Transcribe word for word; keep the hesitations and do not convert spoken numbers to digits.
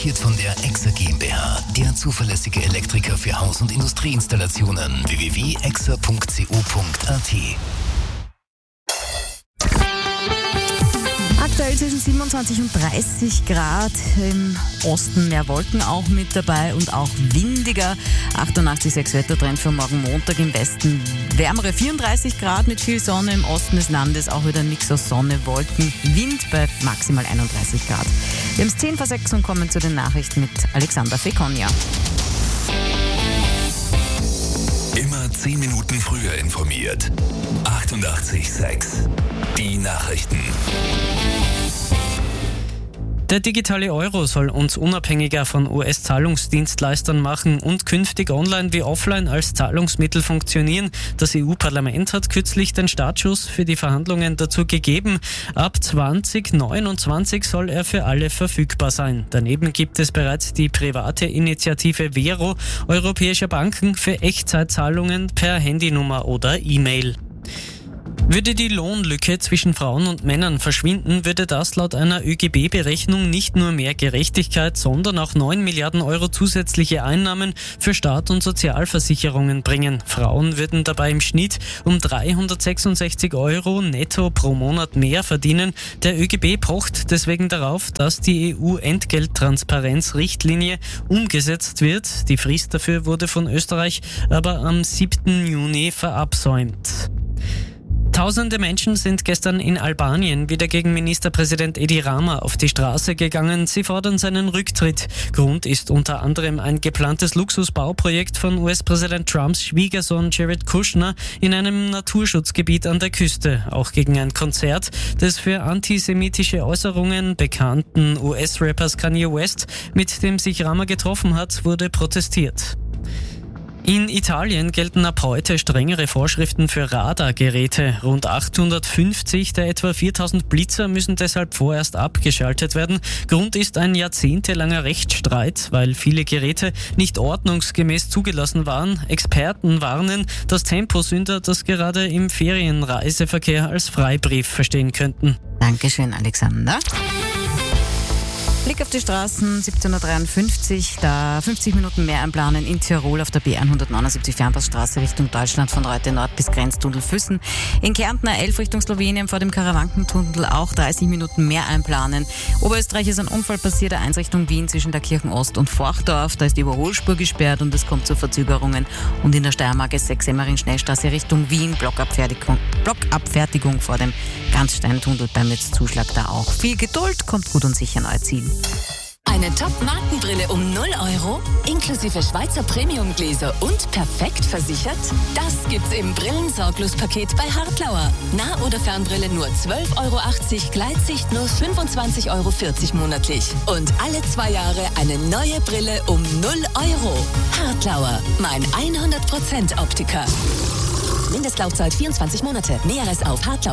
Präsentiert von der Exa GmbH, der zuverlässige Elektriker für Haus- und Industrieinstallationen. w w w punkt exa punkt co punkt a t. Aktuell zwischen siebenundzwanzig und dreißig Grad, im Osten mehr Wolken auch mit dabei und auch windiger. achtundachtzig Komma sechs Wettertrend für morgen Montag, im Westen wärmere vierunddreißig Grad mit viel Sonne, im Osten des Landes auch wieder ein Mix aus Sonne, Wolken, Wind bei maximal einunddreißig Grad. Wir haben es zehn vor sechs und kommen zu den Nachrichten mit Alexander Fekonia. Immer zehn Minuten früher informiert. achtundachtzig Komma sechs. Die Nachrichten. Der digitale Euro soll uns unabhängiger von U S-Zahlungsdienstleistern machen und künftig online wie offline als Zahlungsmittel funktionieren. Das E U-Parlament hat kürzlich den Startschuss für die Verhandlungen dazu gegeben. Ab zwanzig neunundzwanzig soll er für alle verfügbar sein. Daneben gibt es bereits die private Initiative Vero europäischer Banken für Echtzeitzahlungen per Handynummer oder E-Mail. Würde die Lohnlücke zwischen Frauen und Männern verschwinden, würde das laut einer Ö G B-Berechnung nicht nur mehr Gerechtigkeit, sondern auch neun Milliarden Euro zusätzliche Einnahmen für Staat und Sozialversicherungen bringen. Frauen würden dabei im Schnitt um dreihundertsechsundsechzig Euro netto pro Monat mehr verdienen. Der Ö G B pocht deswegen darauf, dass die E U-Entgelttransparenz-Richtlinie umgesetzt wird. Die Frist dafür wurde von Österreich aber am siebten Juni verabsäumt. Tausende Menschen sind gestern in Albanien wieder gegen Ministerpräsident Edi Rama auf die Straße gegangen. Sie fordern seinen Rücktritt. Grund ist unter anderem ein geplantes Luxusbauprojekt von U S-Präsident Trumps Schwiegersohn Jared Kushner in einem Naturschutzgebiet an der Küste. Auch gegen ein Konzert des für antisemitische Äußerungen bekannten U S-Rappers Kanye West, mit dem sich Rama getroffen hat, wurde protestiert. In Italien gelten ab heute strengere Vorschriften für Radargeräte. Rund achthundertfünfzig der etwa viertausend Blitzer müssen deshalb vorerst abgeschaltet werden. Grund ist ein jahrzehntelanger Rechtsstreit, weil viele Geräte nicht ordnungsgemäß zugelassen waren. Experten warnen, dass Temposünder das gerade im Ferienreiseverkehr als Freibrief verstehen könnten. Dankeschön, Alexander. Blick auf die Straßen, siebzehn Uhr dreiundfünfzig, da fünfzig Minuten mehr einplanen in Tirol auf der B hundertneunundsiebzig Fernpassstraße Richtung Deutschland von Reute Nord bis Grenztunnel Füssen. In Kärnten A elf Richtung Slowenien vor dem Karawankentunnel auch dreißig Minuten mehr einplanen. Oberösterreich ist ein Unfall passiert, A eins Richtung Wien zwischen der Kirchen Ost und Forchdorf. Da ist die Überholspur gesperrt und es kommt zu Verzögerungen. Und in der Steiermark S sechs Semmering-Schnellstraße Richtung Wien, Blockabfertigung, Blockabfertigung vor dem Ganzsteintunnel beim Netzzuschlag da auch. Viel Geduld, kommt gut und sicher neu ziehen. Eine Top-Markenbrille um null Euro, inklusive Schweizer Premium-Gläser und perfekt versichert? Das gibt's im Brillensorglos-Paket bei Hartlauer. Nah- oder Fernbrille nur zwölf Euro achtzig, Gleitsicht nur fünfundzwanzig Euro vierzig monatlich. Und alle zwei Jahre eine neue Brille um null Euro. Hartlauer, mein hundert Prozent Optiker. Mindestlaufzeit vierundzwanzig Monate. Näheres auf hartlauer.